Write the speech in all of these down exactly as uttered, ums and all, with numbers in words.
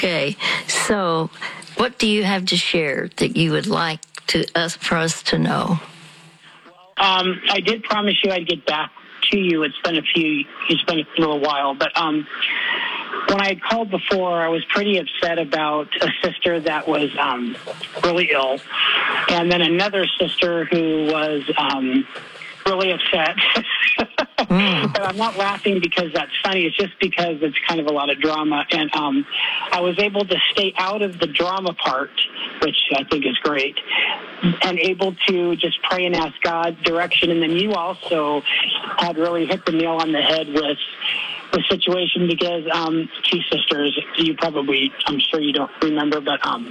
Okay, so what do you have to share that you would like to us for us to know? Um, I did promise you I'd get back to you. It's been a few, it's been a little while, but um, when I had called before, I was pretty upset about a sister that was um, really ill, and then another sister who was um, really upset. Mm. But I'm not laughing because that's funny. It's just because it's kind of a lot of drama. And um, I was able to stay out of the drama part, which I think is great, and able to just pray and ask God direction. And then you also had really hit the nail on the head with the situation because um, two sisters, you probably, I'm sure you don't remember, but um,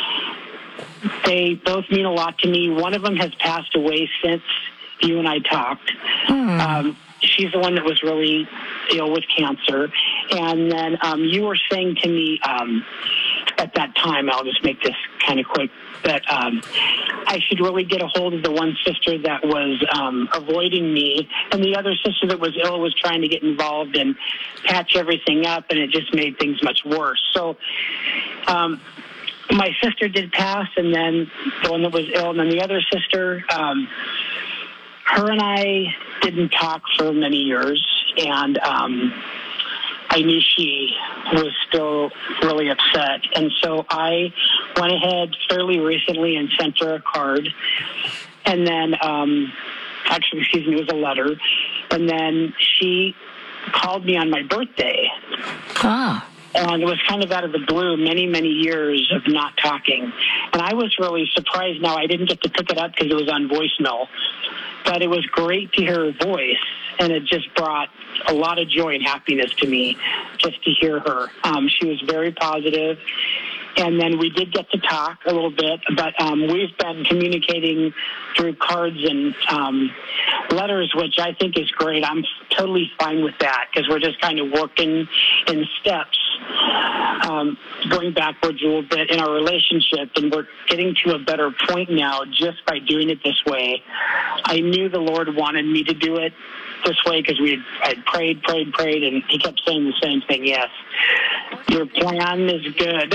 they both mean a lot to me. One of them has passed away since you and I talked. Mm. Um, she's the one that was really ill with cancer. And then um, you were saying to me um, at that time, I'll just make this kind of quick, that um, I should really get a hold of the one sister that was um, avoiding me, and the other sister that was ill was trying to get involved and patch everything up, and it just made things much worse. So um, my sister did pass, and then the one that was ill, and then the other sister, um, her and I didn't talk for many years, and um, I knew she was still really upset. And so I went ahead fairly recently and sent her a card. And then, um, actually, excuse me, it was a letter. And then she called me on my birthday. Ah. And it was kind of out of the blue, many, many years of not talking. And I was really surprised. Now, I didn't get to pick it up because it was on voicemail. But it was great to hear her voice, and it just brought a lot of joy and happiness to me just to hear her. Um, she was very positive, and then we did get to talk a little bit, but um, we've been communicating through cards and um, letters, which I think is great. I'm totally fine with that because we're just kind of working in steps, um, going backwards a little bit in our relationship, and we're getting to a better point now just by doing it this way. I knew the Lord wanted me to do it this way because we had prayed, prayed, prayed, and he kept saying the same thing. Yes, your plan is good.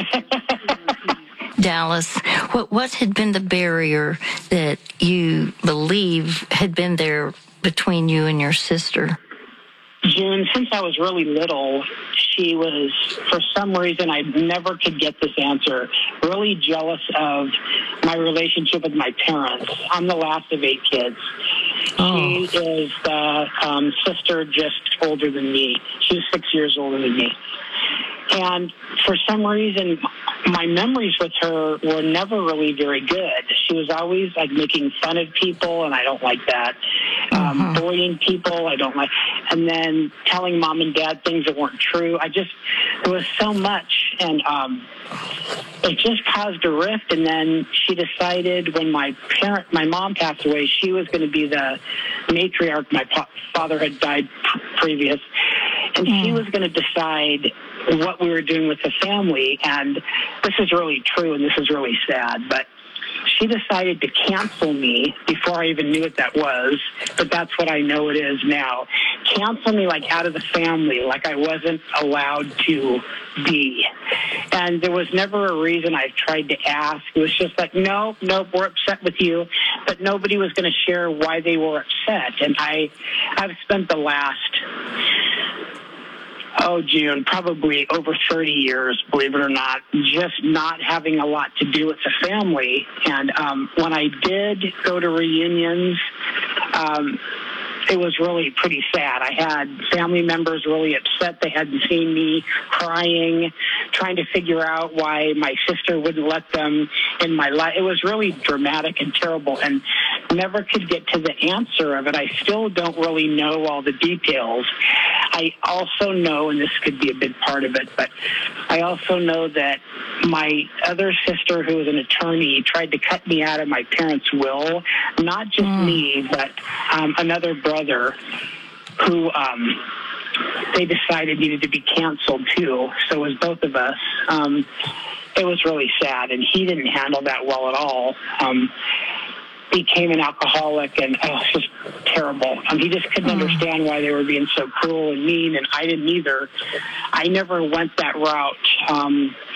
Dallas, what what had been the barrier that you believe had been there between you and your sister? June, since I was really little, she was, for some reason, I never could get this answer, really jealous of my relationship with my parents. I'm the last of eight kids. Oh. She is the um, sister just older than me. She's six years older than me. And for some reason, my memories with her were never really very good. She was always like making fun of people, and I don't like that. Um, uh-huh. Bullying people, I don't like. And then telling mom and dad things that weren't true. I just, it was so much. And um, it just caused a rift. And then she decided when my parent, my mom passed away, she was going to be the matriarch. My pa- father had died pr- previous. And mm. she was going to decide what we were doing with the family. And this is really true, and this is really sad, but she decided to cancel me before I even knew what that was, but that's what I know it is now. Cancel me like out of the family, like I wasn't allowed to be. And there was never a reason I tried to ask. It was just like, no, no, we're upset with you, but nobody was going to share why they were upset. And I, I've spent the last... Oh, June, probably over thirty years, believe it or not, just not having a lot to do with the family. And um, when I did go to reunions, um, it was really pretty sad. I had family members really upset. They hadn't seen me crying, trying to figure out why my sister wouldn't let them in my life. It was really dramatic and terrible, and never could get to the answer of it. I still don't really know all the details. I also know, and this could be a big part of it, but I also know that my other sister, who was an attorney, tried to cut me out of my parents' will. Not just mm. me, but um, another brother who um, they decided needed to be canceled too. So it was both of us. Um, it was really sad, and he didn't handle that well at all. Um, became an alcoholic, and oh, it's just terrible. Um, he just couldn't mm. understand why they were being so cruel and mean, and I didn't either. I never went that route. Um,